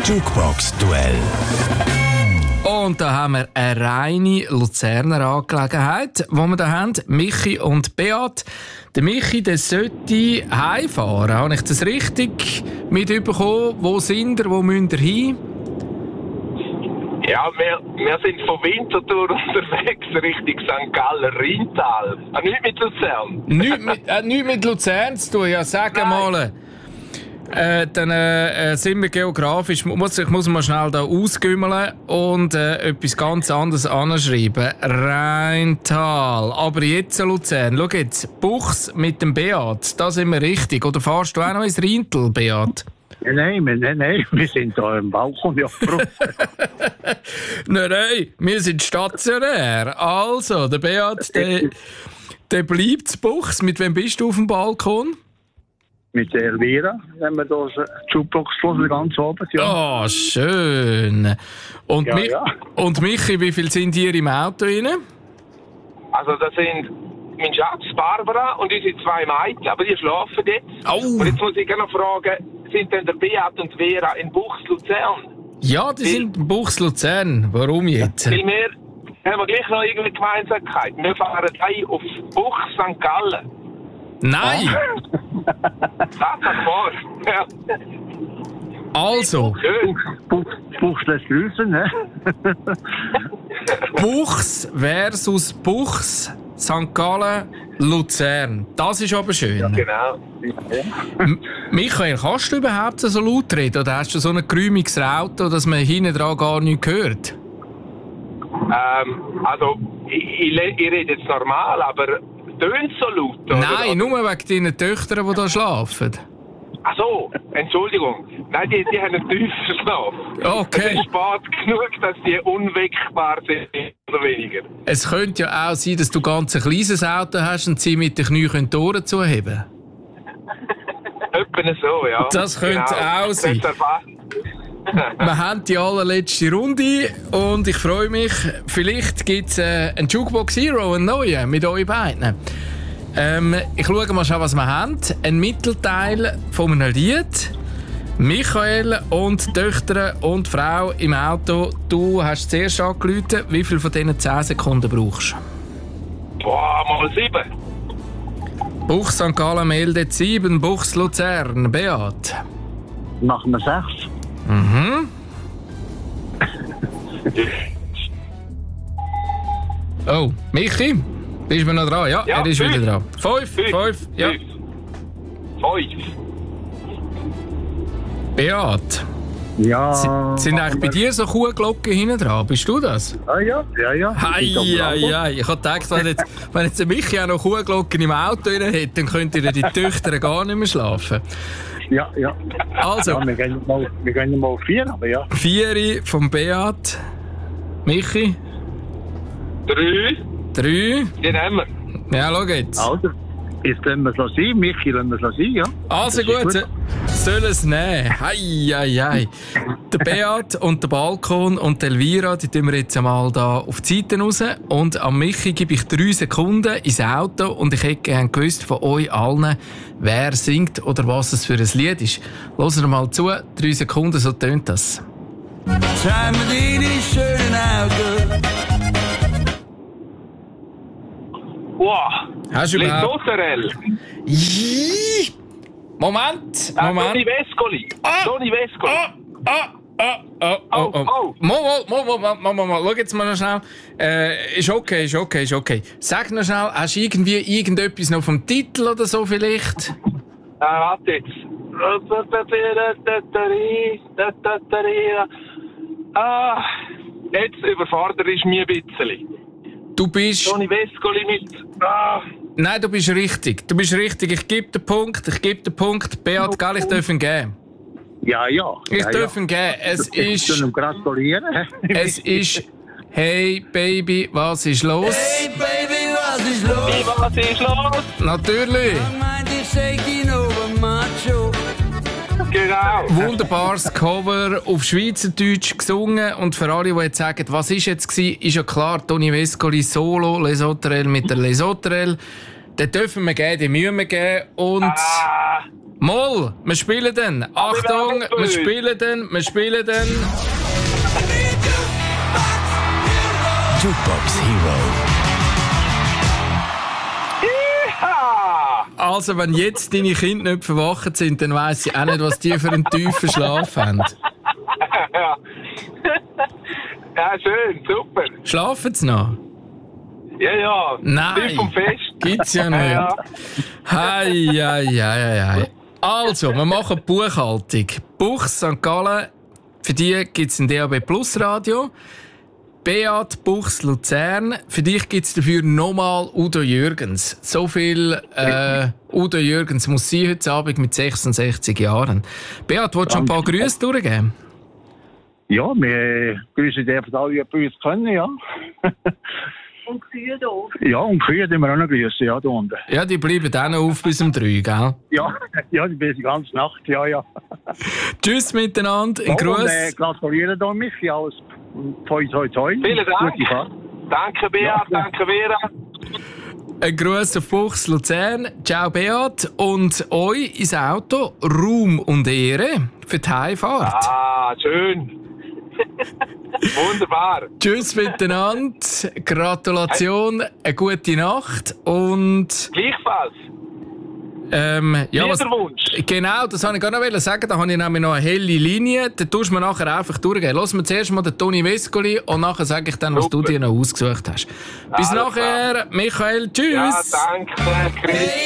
Jukebox-Duell. Und da haben wir eine reine Luzerner Angelegenheit, die wir da haben. Michi und Beat. Der Michi, der sollte heimfahren. Habe ich das richtig mitbekommen? Wo sind ihr? Wo müsst ihr hin? Ja, wir sind von Winterthur unterwegs Richtung St. Gallen, Rheintal. Nicht mit Luzern. Nichts mit Luzern zu tun. Ja, sag mal. Dann sind wir geografisch. Ich muss mal schnell da ausgümmeln und etwas ganz anderes anschreiben. Rheintal. Aber jetzt Luzern. Schau jetzt, Buchs mit dem Beat. Da sind wir richtig. Oder fahrst du auch noch ins Rheintal, Beat? Nein, wir sind da im Balkon. Ja, Nein, wir sind stationär. Also, der Beat, der bleibt zu Buchs. Mit wem bist du auf dem Balkon? Mit der Elvira, wenn wir da Jukebox hören, ganz oben. Ja. Oh, schön. Und, und Michi, wie viel sind hier im Auto rein? Also das sind mein Schatz, Barbara, und unsere 2 Mädchen, aber die schlafen jetzt. Oh. Und jetzt muss ich gerne fragen, sind denn der Beat und Vera in Buchs Luzern? Ja, die sind in Buchs Luzern. Warum jetzt? Weil wir haben gleich noch irgendeine Gemeinsamkeit. Wir fahren heim auf Buchs St. Gallen. Nein! Das vor. Ja. Also, Buchs lässt grüßen, ne? Buchs versus Buchs, St. Gallen, Luzern. Das ist aber schön. Ja, genau. Michael, kannst du überhaupt so laut reden? Oder hast du so ein geräumiges Auto, dass man hinten dran gar nichts hört? Also, ich rede jetzt normal, aber tönt so laut? Oder? Nein, nur wegen deinen Töchtern, die hier schlafen. Ach so, Entschuldigung. Nein, die haben einen tiefen Schlaf. Okay. Es ist spät genug, dass die unweckbar sind, oder weniger. Es könnte ja auch sein, dass du ganz ein kleines Auto hast und sie mit den Knien die Ohren zuheben. Etwa so, ja. Das könnte auch sein. Wir haben die allerletzte Runde und ich freue mich, vielleicht gibt es einen Jukebox Hero, einen neuen, mit euch beiden. Ich schaue mal schon, was wir haben. Ein Mittelteil von einem Lied. Michael und die Töchter und die Frau im Auto. Du hast zuerst angerufen. Wie viel von diesen 10 Sekunden brauchst du? Boah, mal 7. Buchs St. Gallen meldet 7, Buchs Luzern. Beat? Machen wir 6. Mhm. Oh, Michi? Bist du noch dran? Ja, er ist 5. Wieder dran. 5, ja. 5. Beat? Ja. Sind eigentlich bei dir so Kuhglocken hinten dran? Bist du das? Ja. Hei. Ich habe gedacht, wenn jetzt der Michi auch noch Kuhglocken im Auto hätte, dann könnten die Töchter gar nicht mehr schlafen. Ja. Also. Ja, wir gehen mal auf 4, aber ja. 4 vom Beat. Michi? 3. Den haben wir. Ja, schau jetzt. Also, jetzt lassen wir es sein. Michi, lassen wir es sein, ja. Also gut, soll es nehmen. Hei. Der Beat und der Balkon und die Elvira, die tun wir jetzt einmal da auf die Seite raus. Und am Michi gebe ich 3 Sekunden ins Auto und ich hätte gerne gewusst von euch allen, wer singt oder was es für ein Lied ist. Hören wir mal zu, 3 Sekunden, so tönt das. Schau mir deine schönen Augen. Wow. Hast du überhaupt... Lesoterel. Moment. Toni Vescoli. Toni Vescoli. Mal. Schau jetzt mal noch schnell. Ist okay. Sag noch schnell, hast du irgendetwas noch vom Titel oder so vielleicht? Warte jetzt. Jetzt überfordert ist mich ein bisschen. Du bist... Toni Vescoli mit... Nein, du bist richtig. Ich gebe den Punkt. Beat, gell, ich darf ihn geben. Ja. Ich darf ihn geben. Es ist... gratulieren. Es ist... Hey, Baby, was ist los? Hey Baby, was ist los? Was ist los? Natürlich. I mind is shaking over macho. Genau. Wunderbares Cover auf Schweizerdeutsch gesungen. Und für alle, die jetzt sagen, was ist jetzt gewesen, ist ja klar, Toni Vescoli Solo, Lesoterel mit der Lesoterel. Den dürfen wir geben, den müssen wir geben. Und Moll, wir spielen dann. Achtung, wir spielen dann. Jukebox Hero. Also, wenn jetzt deine Kinder nicht verwacht sind, dann weiss ich auch nicht, was die für einen tiefen Schlaf haben. Ja, schön, super. Schlafen sie noch? Ja. Nein. Tief vom Fest. Gibt's ja nicht. Hei. Also, wir machen Buchhaltung. Buchs St. Gallen, für die gibt es ein DAB Plus Radio. Beat Buchs Luzern, für dich gibt es dafür nochmal Udo Jürgens. So viel Udo Jürgens muss sein heute Abend mit 66 Jahren. Beat, willst du ein paar Grüße durchgeben? Ja, wir grüßen dürfen alle, die bei uns können, ja. Und Kühe da. Ja, und Kühe die wir auch noch grüßen, ja, da unten. Ja, die bleiben dann noch auf bis um 3, gell? Ja, die bleiben die ganze Nacht, ja. Tschüss miteinander, ein Gruß. Und gratulieren da, Michi, alles. Toi. Vielen Dank. Gute Fahrt. Danke, Beat, danke, Vera. Ein Gruß auf Buchs Luzern. Ciao, Beat. Und euch ins Auto Ruhm und Ehre für die Heimfahrt. Schön. Wunderbar. Tschüss miteinander. Gratulation, eine gute Nacht und... Gleichfalls. Wunsch. Genau, das wollte ich gar noch sagen. Da habe ich nämlich noch eine helle Linie. Da tust du mir nachher einfach durchgehen. Lass mir zuerst mal den Toni Vescoli und nachher sage ich dann, was du dir noch ausgesucht hast. Bis nachher, Michael. Tschüss. Ja, danke.